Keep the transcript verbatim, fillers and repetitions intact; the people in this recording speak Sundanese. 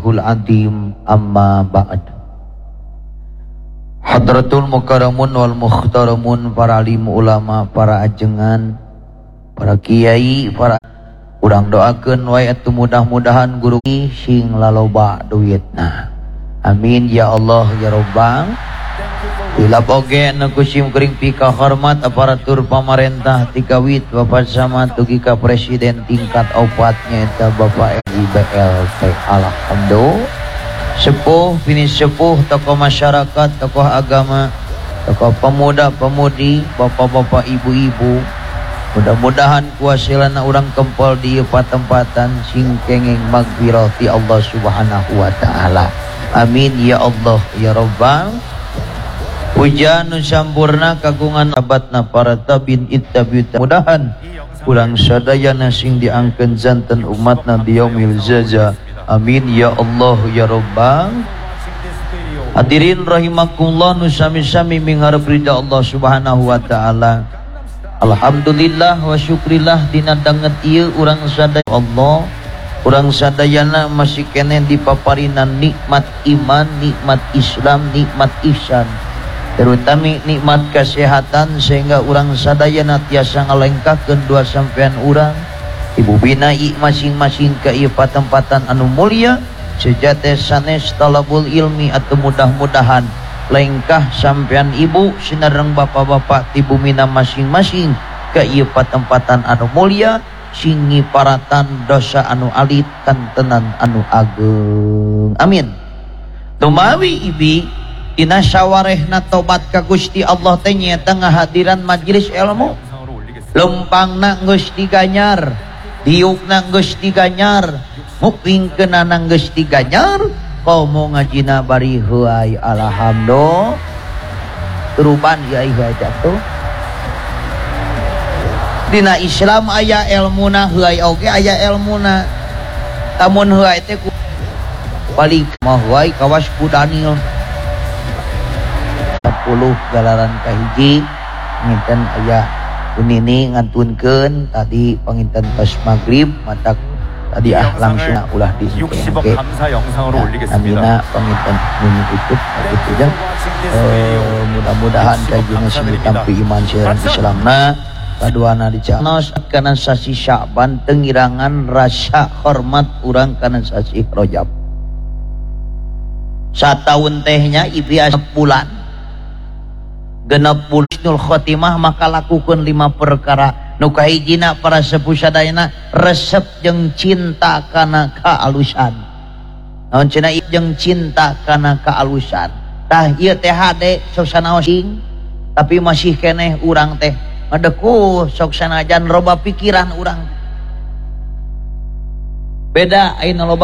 Hul adim amma ba'd. Hadratul mukaramun wal mukhtaramun, para alim ulama, para ajengan, para kiai, para urang doakeun wae atuh mudah-mudahan guru sing laloba duitna. Amin ya Allah ya Rabbang. Ila boge anu kusim kuring pika hormat aparatur pamarentah tikawit Bapak Samad tugi ka presiden tingkat opatnya eta Bapak R I B L T. Alhamdulillah sepuh finish sepuh tokoh masyarakat, tokoh agama, tokoh pemuda-pemudi, bapak-bapak, ibu-ibu, mudah-mudahan kuasilana urang kempel di patempatan sing kenging magfirati Allah subhanahu wa ta'ala. Amin ya Allah ya Rabbang. Puja nu sampurna kagungan abatna para tabin ittabiut, mudahan ulang sadayana sing diangkeun janten umatna di yaumil jaza. Amin ya Allah ya Rabbang. Hadirin rahimakumullah, nu sami-sami mingharep ridha Allah subhanahu wa ta'ala. Alhamdulillah wa syukrillah dina danget ieu urang sadaya Allah, urang sadayana masih kene dipaparinan nikmat iman, nikmat Islam, nikmat ihsan, terutama nikmat kesehatan, sehingga urang sadayana tiasa ngalengkakeun dua sampean urang ibu binai masing-masing ke ieu patempatan anu mulia sejate sanes talabul ilmi, atau mudah-mudahan lengkah sampean ibu sinareng bapak-bapak ti bumina masing-masing ke ieu patempatan anu mulia sing ngiparatan dosa anu alit kantenan anu ageung. Amin. Tumawi ibi dina sawarehna tobat ka Gusti Allah teh nyaeta ngahadiran majelis ilmu. Lempangna geus diganyar, diukna geus diganyar, mupingkeunana geus diganyar, komo ngajina bari heuai. Alhamdulillah. Turuban ya ieu jatuh. Dina Islam aya ilmuna, heuai oge aya ilmuna. Tamun heuai teh balik mah heuai kawas ku Daniel sepuluh galaran kahiji nginten aya unini ngantunkeun tadi panginten pas magrib matak tadi ah langsung ulah disengke amina panginten nini ikut gitu ya. Eh, mudah-mudahan kajina sing ditampi iman siaran Islamna kaduana dicanos kana sasi Sya'ban tengirangan rasa hormat urang kana sasi Rajab. Sataun tehnya ibias bulan genep bulan khotimah, maka lakukan lima perkara nu kahijina para sepuh sadayana resep jeung cinta kana kaalusan. Naon cenah jeung cinta kana kaalusan. Tah ieu teh hade sok sanaos sing tapi masih keneh urang teh ngadeukuh sok sanajan loba pikiran urang. Beda ayeuna loba